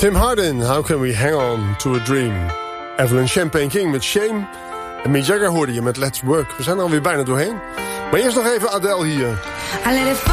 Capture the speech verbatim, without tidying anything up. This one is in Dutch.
Tim Hardin, How Can We Hang On To A Dream. Evelyn Champagne King met Shame. En Mick Jagger hoorde je met Let's Work. We zijn er alweer bijna doorheen. Maar eerst nog even Adele hier. I let it